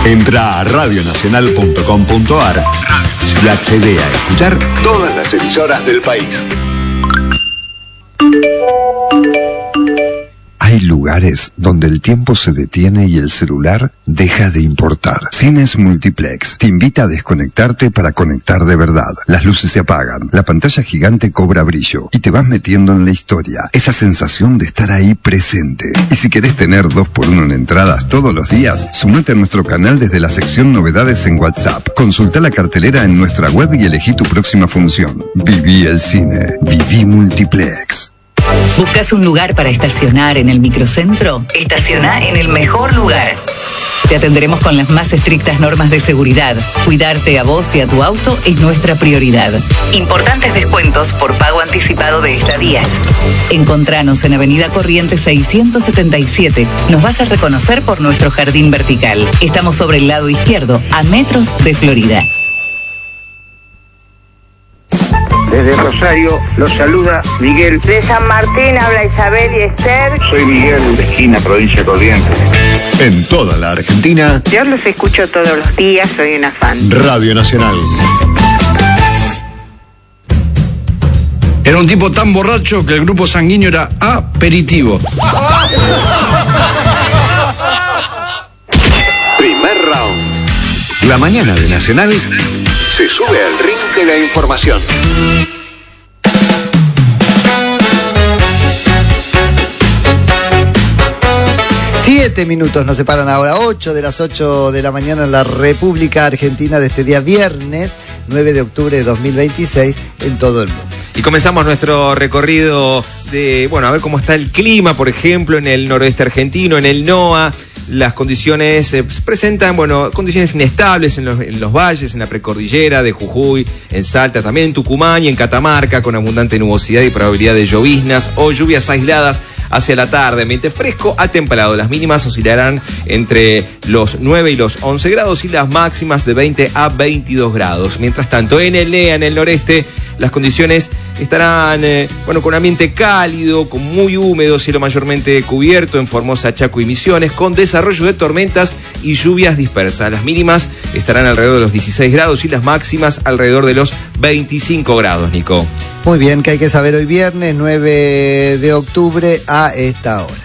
Entra a radionacional.com.ar y accede a escuchar todas las emisoras del país. Hay lugares donde el tiempo se detiene y el celular deja de importar. Cines Multiplex te invita a desconectarte para conectar de verdad. Las luces se apagan, la pantalla gigante cobra brillo y te vas metiendo en la historia. Esa sensación de estar ahí presente. Y si querés tener 2x1 en entradas todos los días, sumate a nuestro canal desde la sección novedades en WhatsApp. Consulta la cartelera en nuestra web y elegí tu próxima función. Viví el cine. Viví Multiplex. ¿Buscas un lugar para estacionar en el microcentro? Estaciona en el mejor lugar. Te atenderemos con las más estrictas normas de seguridad. Cuidarte a vos y a tu auto es nuestra prioridad. Importantes descuentos por pago anticipado de estadías. Encontranos en Avenida Corrientes 677. Nos vas a reconocer por nuestro jardín vertical. Estamos sobre el lado izquierdo, a metros de Florida. Desde Rosario los saluda Miguel. De San Martín habla Isabel y Esther. Soy Miguel, de Esquina, provincia de Corrientes. En toda la Argentina, Yo los escucho todos los días, soy una fan. Radio Nacional. Era un tipo tan borracho que el grupo sanguíneo era aperitivo. Primer round. La mañana de Nacional se sube al ring de la información. Siete minutos nos separan ahora, 8 de las 8 de la mañana en la República Argentina de este día viernes 9 de octubre de 2026 en todo el mundo. Y comenzamos nuestro recorrido de, a ver cómo está el clima, por ejemplo, en el noroeste argentino, en el NOA. Las condiciones se presentan, condiciones inestables en los valles, en la precordillera de Jujuy, en Salta, también en Tucumán y en Catamarca, con abundante nubosidad y probabilidad de lloviznas o lluvias aisladas hacia la tarde. Ambiente fresco a templado. Las mínimas oscilarán entre los 9 y los 11 grados y las máximas de 20 a 22 grados. Mientras tanto, en el NEA, en el noreste, las condiciones estarán, con ambiente cálido, con muy húmedo, cielo mayormente cubierto en Formosa, Chaco y Misiones, con desarrollo de tormentas y lluvias dispersas. Las mínimas estarán alrededor de los 16 grados y las máximas alrededor de los 25 grados, Nico. Muy bien, que hay que saber hoy viernes 9 de octubre a esta hora.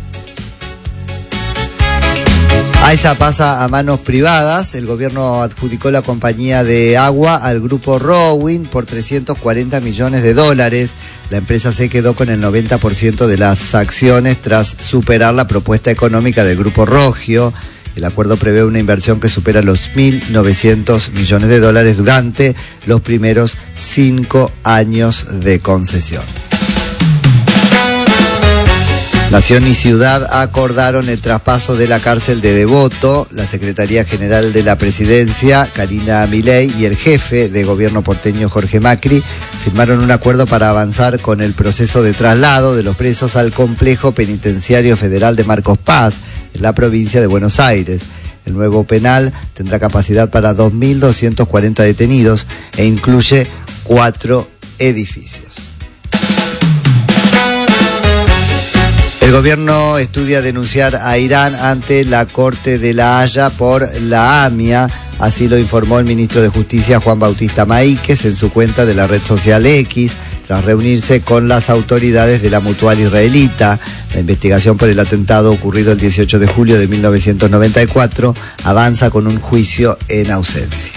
AISA pasa a manos privadas. El gobierno adjudicó la compañía de agua al grupo Rowing por $340 millones. La empresa se quedó con el 90% de las acciones tras superar la propuesta económica del grupo Rogio. El acuerdo prevé una inversión que supera los $1.900 millones durante los primeros 5 años de concesión. Nación y Ciudad acordaron el traspaso de la cárcel de Devoto. La Secretaría General de la Presidencia, Karina Milei, y el jefe de gobierno porteño, Jorge Macri, firmaron un acuerdo para avanzar con el proceso de traslado de los presos al complejo penitenciario federal de Marcos Paz, en la provincia de Buenos Aires. El nuevo penal tendrá capacidad para 2.240 detenidos e incluye 4 edificios. El gobierno estudia denunciar a Irán ante la Corte de La Haya por la AMIA, así lo informó el ministro de Justicia Juan Bautista Maíquez en su cuenta de la red social X, tras reunirse con las autoridades de la mutual israelita. La investigación por el atentado ocurrido el 18 de julio de 1994 avanza con un juicio en ausencia.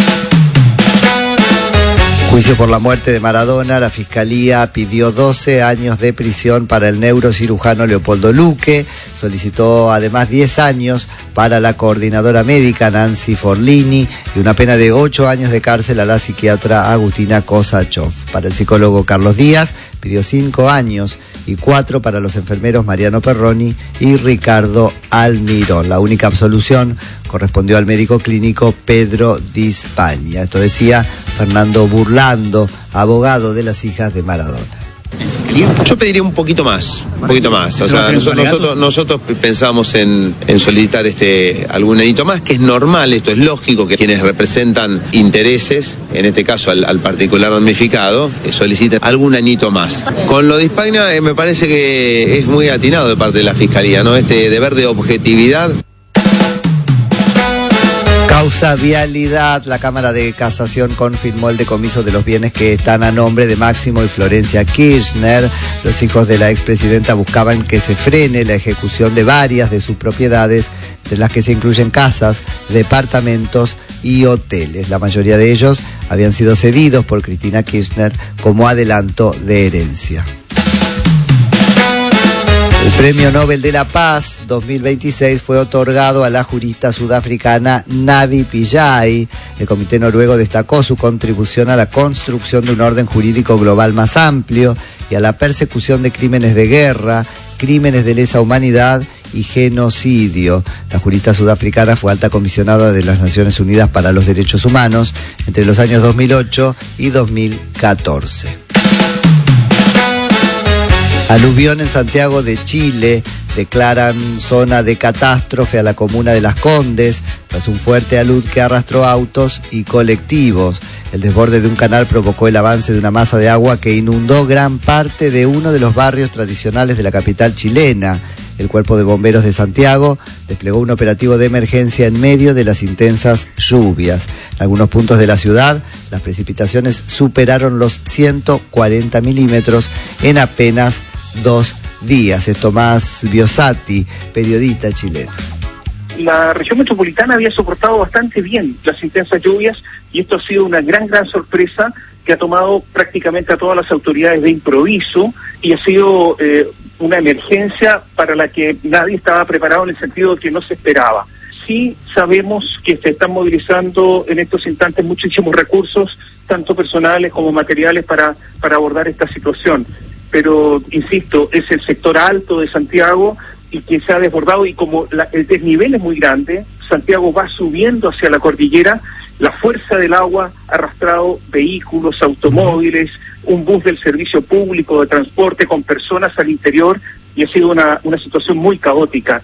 Juicio por la muerte de Maradona. La Fiscalía pidió 12 años de prisión para el neurocirujano Leopoldo Luque. Solicitó además 10 años para la coordinadora médica Nancy Forlini y una pena de 8 años de cárcel a la psiquiatra Agustina Kosachov. Para el psicólogo Carlos Díaz pidió 5 años y 4 para los enfermeros Mariano Perroni y Ricardo Almirón. La única absolución correspondió al médico clínico Pedro Di Spagna. Esto decía Fernando Burlando, abogado de las hijas de Maradona. Yo pediría un poquito más. O sea, nosotros pensamos en solicitar algún anito más, que es normal, esto es lógico, que quienes representan intereses, en este caso al particular damnificado, soliciten algún anito más. Con lo de Hispagna me parece que es muy atinado de parte de la Fiscalía, ¿no? Este deber de objetividad. Causa vialidad. La Cámara de Casación confirmó el decomiso de los bienes que están a nombre de Máximo y Florencia Kirchner. Los hijos de la expresidenta buscaban que se frene la ejecución de varias de sus propiedades, de las que se incluyen casas, departamentos y hoteles. La mayoría de ellos habían sido cedidos por Cristina Kirchner como adelanto de herencia. El Premio Nobel de la Paz 2026 fue otorgado a la jurista sudafricana Navi Pillay. El comité noruego destacó su contribución a la construcción de un orden jurídico global más amplio y a la persecución de crímenes de guerra, crímenes de lesa humanidad y genocidio. La jurista sudafricana fue alta comisionada de las Naciones Unidas para los Derechos Humanos entre los años 2008 y 2014. Aluvión en Santiago de Chile. Declaran zona de catástrofe a la comuna de Las Condes tras un fuerte alud que arrastró autos y colectivos. El desborde de un canal provocó el avance de una masa de agua que inundó gran parte de uno de los barrios tradicionales de la capital chilena. El Cuerpo de Bomberos de Santiago desplegó un operativo de emergencia en medio de las intensas lluvias. En algunos puntos de la ciudad, las precipitaciones superaron los 140 milímetros en apenas 2 días. Es Tomás Biosati, periodista chileno. La región metropolitana había soportado bastante bien las intensas lluvias y esto ha sido una gran sorpresa que ha tomado prácticamente a todas las autoridades de improviso y ha sido una emergencia para la que nadie estaba preparado, en el sentido de que no se esperaba. Sí sabemos que se están movilizando en estos instantes muchísimos recursos, tanto personales como materiales, para abordar esta situación. Pero, insisto, es el sector alto de Santiago y que se ha desbordado, y como el desnivel es muy grande, Santiago va subiendo hacia la cordillera, la fuerza del agua ha arrastrado vehículos, automóviles, un bus del servicio público de transporte con personas al interior, y ha sido una situación muy caótica.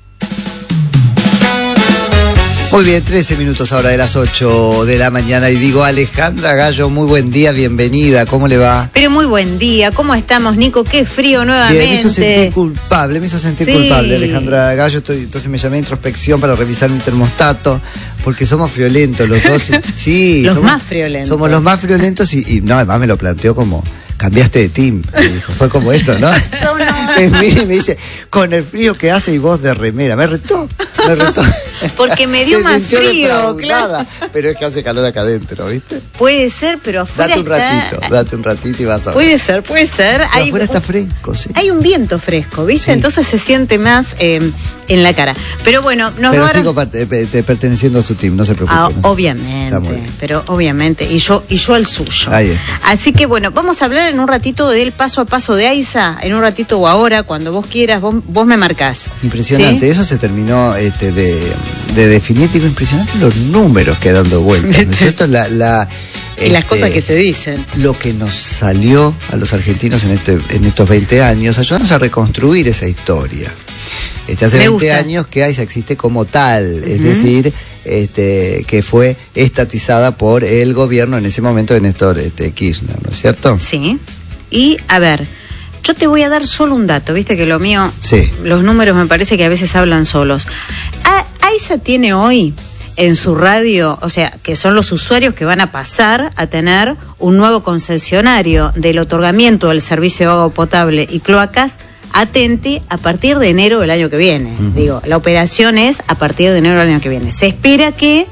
Muy bien, 13 minutos ahora de las 8 de la mañana y digo, Alejandra Gallo, muy buen día, bienvenida, ¿cómo le va? Pero muy buen día, ¿cómo estamos, Nico? Qué frío nuevamente. Bien, me hizo sentir culpable, Alejandra Gallo, entonces me llamé a introspección para revisar mi termostato, porque somos friolentos los dos. Sí, los más friolentos. Somos los más friolentos y no, además me lo planteó como... Cambiaste de team, me dijo, fue como eso, ¿no? Me dice, con el frío que hace y vos de remera. Me retó. Porque me dio más frío, claro. Pero es que hace calor acá adentro, ¿viste? Puede ser, pero afuera date un ratito y vas a ver. Puede ser. Afuera está fresco, sí. Hay un viento fresco, ¿viste? Sí. Entonces se siente más en la cara. Pero bueno, sigo perteneciendo a su team, no se preocupe. Obviamente, pero obviamente. Y yo al suyo. Ahí es. Así que bueno, vamos a hablar en un ratito del paso a paso de AISA, en un ratito o ahora, cuando vos quieras, vos me marcás. Impresionante, ¿sí? Eso se terminó de definir, digo, impresionante los números que dando vueltas, ¿no es cierto? Y las cosas que se dicen. Lo que nos salió a los argentinos en estos 20 años, ayudarnos a reconstruir esa historia. Hace 20 años que AISA existe como tal, es decir, que fue estatizada por el gobierno en ese momento de Néstor Kirchner, ¿no es cierto? Sí. Y, a ver, yo te voy a dar solo un dato, viste que lo mío, sí, los números me parece que a veces hablan solos. AISA tiene hoy en su radio, o sea, que son los usuarios que van a pasar a tener un nuevo concesionario del otorgamiento del servicio de agua potable y cloacas, atente, a partir de enero del año que viene. Digo, la operación es a partir de enero del año que viene. Se espera que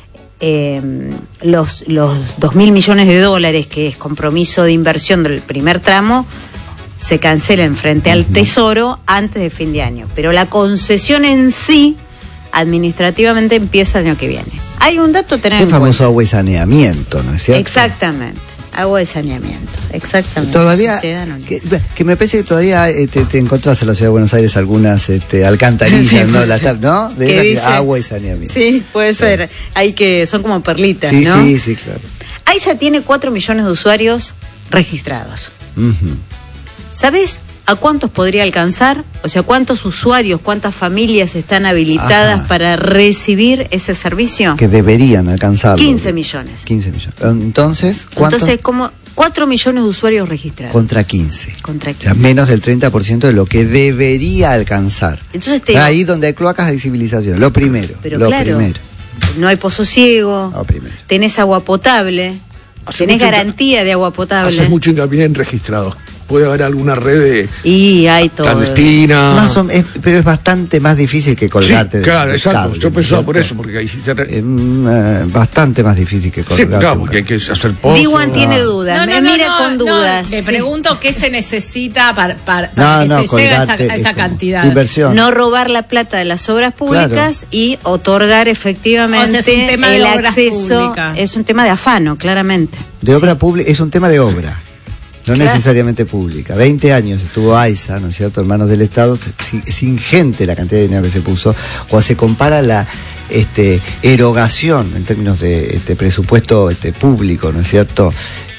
los 2.000 millones de dólares, que es compromiso de inversión del primer tramo, se cancelen frente al Tesoro antes de fin de año. Pero la concesión en sí, administrativamente, empieza el año que viene. Hay un dato a tener en cuenta. El famoso agua y saneamiento, ¿no es cierto? Exactamente. Agua de saneamiento, exactamente. Todavía, que me parece que todavía te encontrás en la Ciudad de Buenos Aires algunas alcantarillas, sí, ¿no? ¿No? De esas, agua y saneamiento. Sí, puede ser. Hay que, son como perlitas, sí, ¿no? Sí, claro. AISA tiene 4 millones de usuarios registrados. ¿Sabés a cuántos podría alcanzar? O sea, ¿cuántos usuarios, cuántas familias están habilitadas para recibir ese servicio? Que deberían alcanzarlo. 15 millones. 15 millones. Entonces, ¿cuánto? Entonces, como 4 millones de usuarios registrados. Contra 15. Contra 15. O sea, menos del 30% de lo que debería alcanzar. Entonces ahí donde hay cloacas hay civilización. Lo primero. Pero claro, no hay pozo ciego, tenés agua potable, tenés garantía de agua potable. Haces mucho hincapié en registrados. Puede haber alguna red y hay todo clandestina. Pero es bastante más difícil que colgarte. Sí, claro, exacto. Cable, yo pensaba por eso, porque ahí bastante más difícil que colgarte. Sí, claro, porque hay que hacer pozo. Diwan tiene dudas, mira con dudas. Le pregunto qué se necesita para que se llegue a esa cantidad. Inversión. No robar la plata de las obras públicas y otorgar efectivamente el acceso. Es un tema de afano, claramente. De obra pública, es un tema de obra. No necesariamente pública. 20 años estuvo AISA, ¿no es cierto?, en manos del Estado. Es ingente la cantidad de dinero que se puso. Cuando se compara la erogación en términos de presupuesto público, ¿no es cierto?,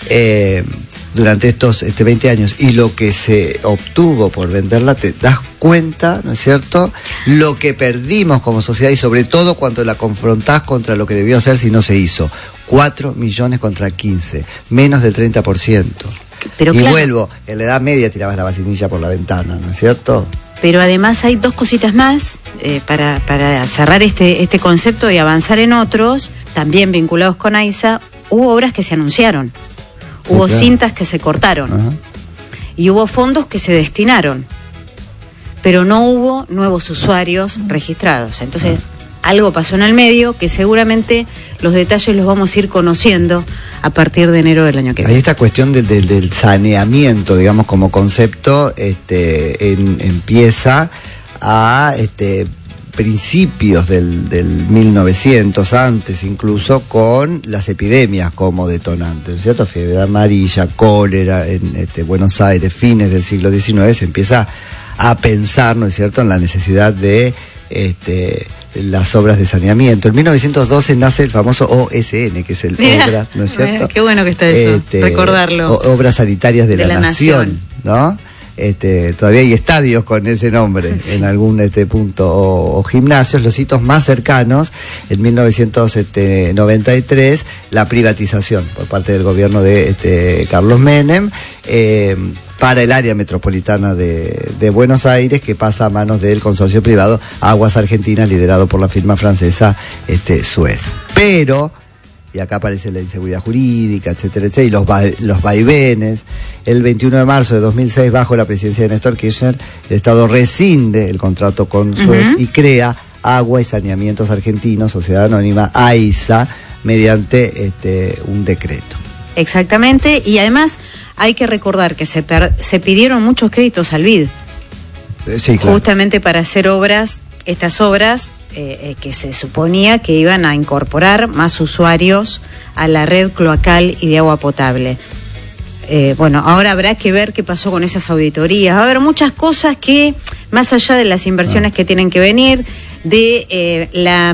durante estos 20 años y lo que se obtuvo por venderla, te das cuenta, ¿no es cierto?, lo que perdimos como sociedad y sobre todo cuando la confrontás contra lo que debió hacer si no se hizo. 4 millones contra 15, menos del 30%. Pero y vuelvo, en la Edad Media tirabas la vacinilla por la ventana, ¿no es cierto? Pero además hay dos cositas más para cerrar este concepto y avanzar en otros, también vinculados con AISA. Hubo obras que se anunciaron, hubo cintas que se cortaron y hubo fondos que se destinaron, pero no hubo nuevos usuarios registrados. Entonces, algo pasó en el medio que seguramente los detalles los vamos a ir conociendo a partir de enero del año que viene. Ahí esta cuestión del saneamiento, digamos, como concepto, empieza a principios del 1900, antes incluso, con las epidemias como detonantes, ¿cierto? Fiebre amarilla, cólera en Buenos Aires, fines del siglo XIX, se empieza a pensar, ¿no es cierto?, en la necesidad de las obras de saneamiento. En 1912 nace el famoso OSN, que es el Obras, ¿no es cierto? Qué bueno que está eso, recordarlo. Obras Sanitarias de la Nación, ¿no? Todavía hay estadios con ese nombre en algún punto o gimnasios. Los hitos más cercanos, en 1993, la privatización por parte del gobierno de Carlos Menem, para el área metropolitana de Buenos Aires, que pasa a manos del consorcio privado Aguas Argentinas, liderado por la firma francesa Suez. Pero, y acá aparece la inseguridad jurídica, etcétera, etcétera, y los vaivenes. El 21 de marzo de 2006, bajo la presidencia de Néstor Kirchner, el Estado rescinde el contrato con Suez y crea Agua y Saneamientos Argentinos, Sociedad Anónima, AISA, mediante un decreto. Exactamente, y además hay que recordar que se pidieron muchos créditos al BID, sí, claro, justamente para hacer estas obras que se suponía que iban a incorporar más usuarios a la red cloacal y de agua potable. Bueno, ahora habrá que ver qué pasó con esas auditorías. Va a haber muchas cosas que, más allá de las inversiones que tienen que venir, de la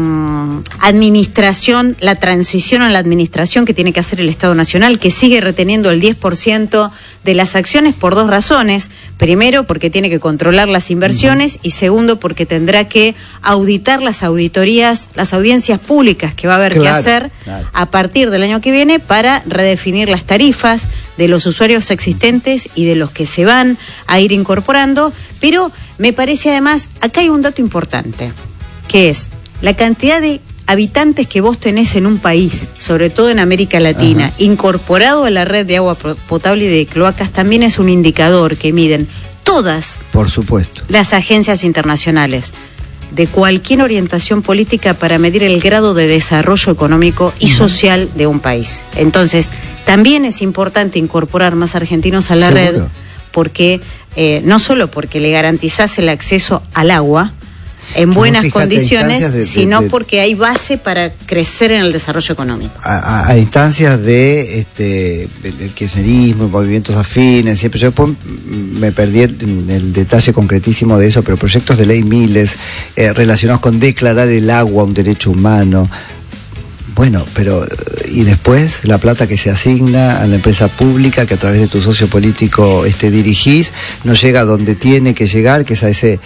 administración, la transición a la administración que tiene que hacer el Estado Nacional, que sigue reteniendo el 10% de las acciones por dos razones. Primero, porque tiene que controlar las inversiones, y segundo, porque tendrá que auditar las auditorías, las audiencias públicas que va a haber que hacer a partir del año que viene para redefinir las tarifas de los usuarios existentes y de los que se van a ir incorporando. Pero me parece además, acá hay un dato importante, que es la cantidad de habitantes que vos tenés en un país, sobre todo en América Latina, incorporado a la red de agua potable y de cloacas, también es un indicador que miden todas, por supuesto, las agencias internacionales de cualquier orientación política para medir el grado de desarrollo económico y social de un país. Entonces, también es importante incorporar más argentinos a la red, porque no solo porque le garantizás el acceso al agua en buenas condiciones, sino porque hay base para crecer en el desarrollo económico. A instancias del kirchnerismo, movimientos afines, siempre yo me perdí el detalle concretísimo de eso, pero proyectos de ley miles relacionados con declarar el agua un derecho humano. Bueno, pero y después la plata que se asigna a la empresa pública que a través de tu socio político dirigís no llega a donde tiene que llegar, que es a ese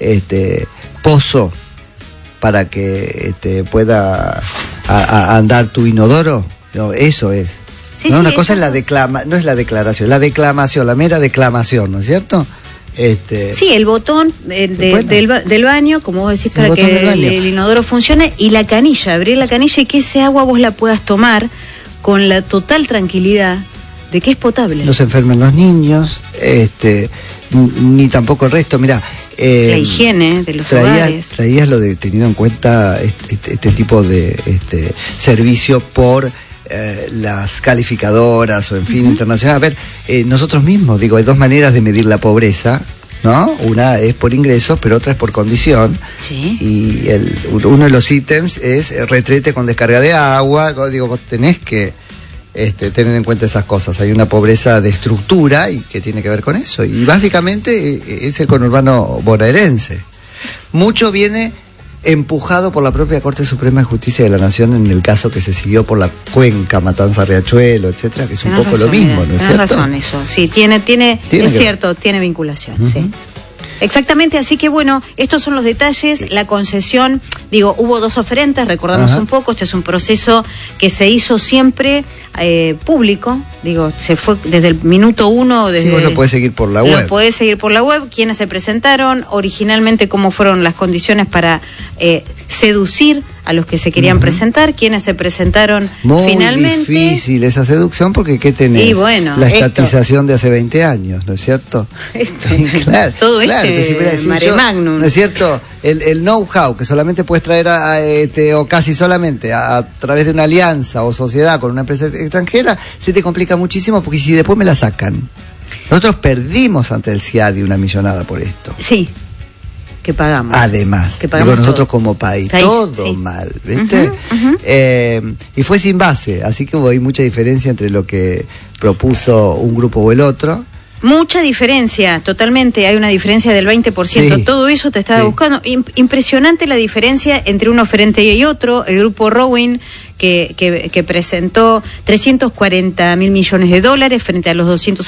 pozo para que pueda andar tu inodoro. No, eso es. Sí, ¿no? sí, una cosa es no es la declaración, la mera declamación, ¿no es cierto? Sí, el botón del baño, como vos decís, para que el inodoro funcione, y la canilla, abrir la canilla y que ese agua vos la puedas tomar con la total tranquilidad de que es potable. No se enfermen los niños, ni tampoco el resto. Mirá, la higiene de los hogares. Traías lo de teniendo en cuenta este tipo de servicio por las calificadoras o en fin internacional. A ver, nosotros mismos, digo, hay dos maneras de medir la pobreza, ¿no? Una es por ingresos, pero otra es por condición. Sí. Y uno de los ítems es retrete con descarga de agua. Digo, vos tenés que tener en cuenta esas cosas. Hay una pobreza de estructura y que tiene que ver con eso. Y básicamente es el conurbano bonaerense. Mucho viene empujado por la propia Corte Suprema de Justicia de la Nación en el caso que se siguió por la cuenca, Matanza, Riachuelo, etcétera, que es un poco lo mismo, ¿no es cierto? Tienes razón eso, sí, tiene es cierto, tiene vinculación, sí. Exactamente, así que bueno, estos son los detalles. La concesión, digo, hubo 2 oferentes, recordamos un poco, este es un proceso que se hizo siempre público, digo, se fue desde el minuto 1. Sí, vos lo podés seguir por la web. Lo podés seguir por la web, quiénes se presentaron, originalmente cómo fueron las condiciones para seducir a los que se querían presentar, quienes se presentaron finalmente. Muy difícil esa seducción porque ¿qué tenés? Y bueno, la estatización de hace 20 años, ¿no es cierto? Claro, todo mare magnum. ¿No es cierto? El know-how que solamente puedes traer o casi solamente a través de una alianza o sociedad con una empresa extranjera, se te complica muchísimo porque si después me la sacan. Nosotros perdimos ante el CIADI una millonada por esto. Sí. Que pagamos. Además, que pagamos digo, nosotros como país, todo mal, ¿viste? Y fue sin base, así que hubo ahí mucha diferencia entre lo que propuso un grupo o el otro. Mucha diferencia, totalmente, hay una diferencia del 20%, sí. Todo eso te estaba buscando. Impresionante la diferencia entre un oferente y otro. El grupo Rowing que presentó 340 mil millones de dólares frente a los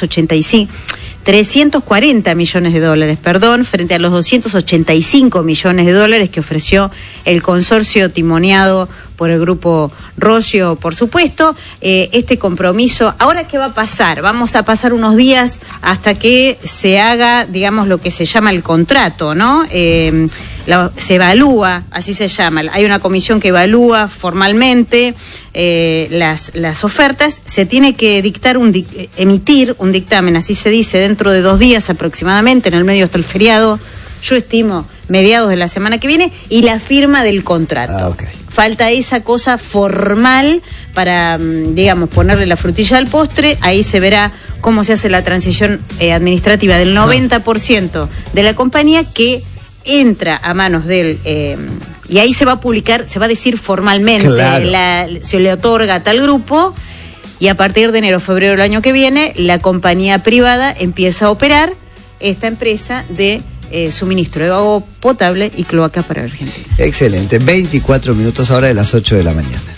340 millones de dólares, frente a los 285 millones de dólares que ofreció el consorcio timoneado por el grupo Roggio, por supuesto. Este compromiso, ¿ahora qué va a pasar? Vamos a pasar unos días hasta que se haga, digamos, lo que se llama el contrato, ¿no? Se evalúa, así se llama, hay una comisión que evalúa formalmente las ofertas, se tiene que emitir un dictamen, así se dice, dentro de 2 días aproximadamente, en el medio hasta el feriado, yo estimo mediados de la semana que viene, y la firma del contrato. Falta esa cosa formal para, digamos, ponerle la frutilla al postre. Ahí se verá cómo se hace la transición administrativa del 90% de la compañía que entra a manos del... y ahí se va a publicar, se va a decir formalmente, se le otorga a tal grupo, y a partir de enero, febrero del año que viene, la compañía privada empieza a operar esta empresa de suministro de agua potable y cloaca para Argentina. Excelente, 24 minutos ahora de las 8 de la mañana.